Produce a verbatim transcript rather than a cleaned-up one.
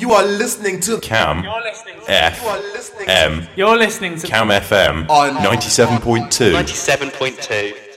You are listening to Cam You're listening to F You are listening M. You're listening to Cam F M on ninety-seven point two. ninety-seven point two.